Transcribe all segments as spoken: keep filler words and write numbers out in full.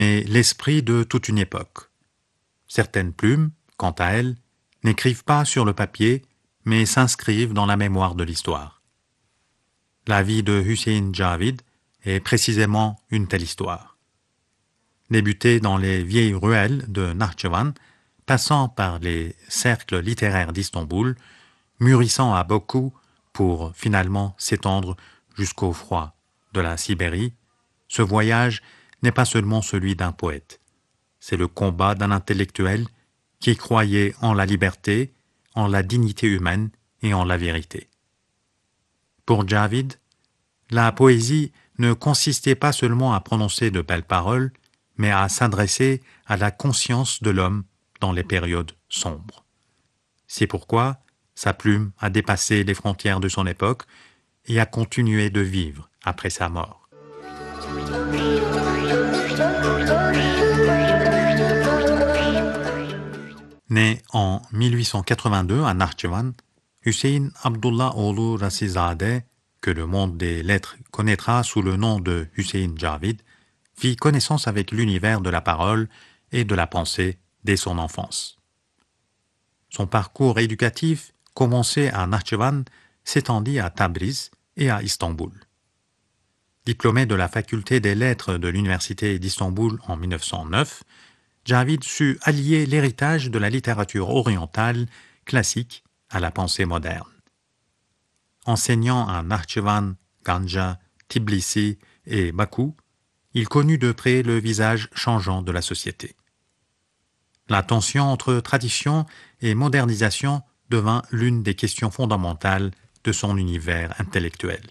mais l'esprit de toute une époque. Certaines plumes, quant à elles, n'écrivent pas sur le papier, mais s'inscrivent dans la mémoire de l'histoire. La vie de Hussein Javid est précisément une telle histoire. Débuté dans les vieilles ruelles de Nakhchivan, passant par les cercles littéraires d'Istanbul, mûrissant à Bakou pour finalement s'étendre jusqu'au froid de la Sibérie, ce voyage n'est pas seulement celui d'un poète. C'est le combat d'un intellectuel qui croyait en la liberté, en la dignité humaine et en la vérité. Pour Javid, la poésie ne consistait pas seulement à prononcer de belles paroles, mais à s'adresser à la conscience de l'homme dans les périodes sombres. C'est pourquoi sa plume a dépassé les frontières de son époque et a continué de vivre après sa mort. Né en mille huit cent quatre-vingt-deux à Nakhchivan, Hüseyin Abdullah oğlu Rasizadeh, que le monde des lettres connaîtra sous le nom de Hussein Javid, fit connaissance avec l'univers de la parole et de la pensée dès son enfance. Son parcours éducatif, commencé à Nakhchivan, s'étendit à Tabriz et à Istanbul. Diplômé de la faculté des lettres de l'université d'Istanbul en mille neuf cent neuf, Javid sut allier l'héritage de la littérature orientale classique à la pensée moderne. Enseignant à Nakhchivan, Ganja, Tbilissi et Bakou, il connut de près le visage changeant de la société. La tension entre tradition et modernisation devint l'une des questions fondamentales de son univers intellectuel.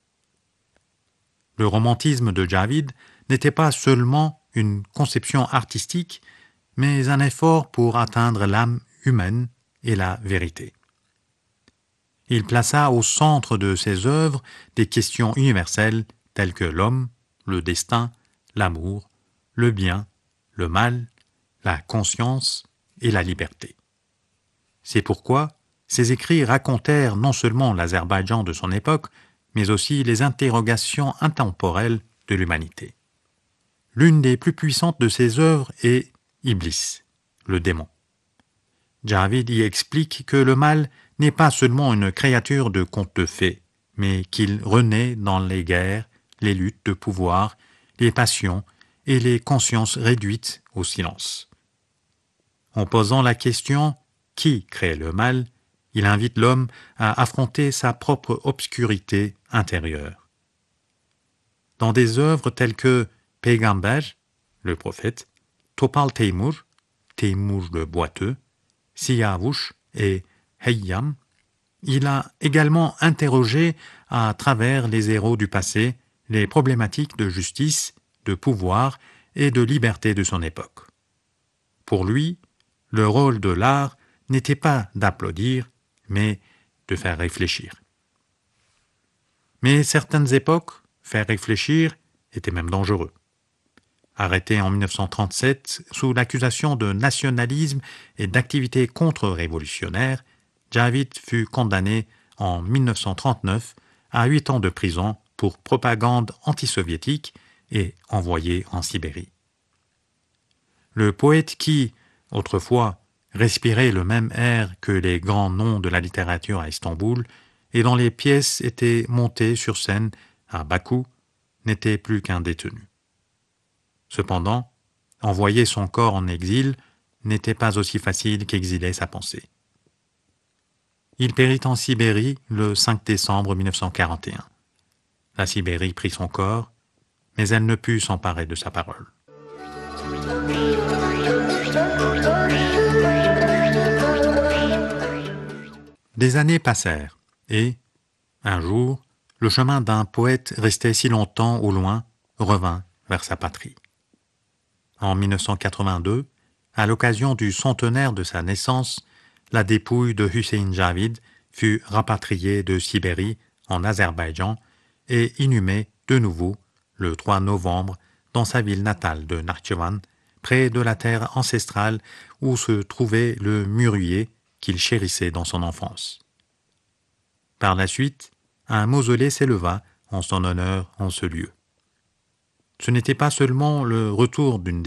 Le romantisme de Javid n'était pas seulement une conception artistique, mais un effort pour atteindre l'âme humaine et la vérité. Il plaça au centre de ses œuvres des questions universelles telles que l'homme, le destin, l'amour, le bien, le mal, la conscience et la liberté. C'est pourquoi ses écrits racontèrent non seulement l'Azerbaïdjan de son époque, mais aussi les interrogations intemporelles de l'humanité. L'une des plus puissantes de ses œuvres est Iblis, le démon. Javid y explique que le mal n'est pas seulement une créature de conte de fées, mais qu'il renaît dans les guerres, les luttes de pouvoir, les passions et les consciences réduites au silence. En posant la question « Qui crée le mal ?», il invite l'homme à affronter sa propre obscurité intérieure. Dans des œuvres telles que Peygamber, le prophète, Topal Teymur, Teymur le boiteux, Siyavush et Heyyam, il a également interrogé à travers les héros du passé les problématiques de justice, de pouvoir et de liberté de son époque. Pour lui, le rôle de l'art n'était pas d'applaudir, mais de faire réfléchir. Mais certaines époques, faire réfléchir était même dangereux. Arrêté en mille neuf cent trente-sept sous l'accusation de nationalisme et d'activité contre-révolutionnaire, Javid fut condamné en mille neuf cent trente-neuf à huit ans de prison pour propagande antisoviétique et envoyé en Sibérie. Le poète qui, autrefois, respirait le même air que les grands noms de la littérature à Istanbul et dont les pièces étaient montées sur scène à Bakou, n'était plus qu'un détenu. Cependant, envoyer son corps en exil n'était pas aussi facile qu'exiler sa pensée. Il périt en Sibérie le cinq décembre mille neuf cent quarante et un. La Sibérie prit son corps, mais elle ne put s'emparer de sa parole. Des années passèrent, et, un jour, le chemin d'un poète resté si longtemps au loin revint vers sa patrie. En mille neuf cent quatre-vingt-deux, à l'occasion du centenaire de sa naissance, la dépouille de Hussein Javid fut rapatriée de Sibérie en Azerbaïdjan et inhumée de nouveau le trois novembre dans sa ville natale de Nakhchivan, près de la terre ancestrale où se trouvait le mûrier qu'il chérissait dans son enfance. Par la suite, un mausolée s'éleva en son honneur en ce lieu. Ce n'était pas seulement le retour d'une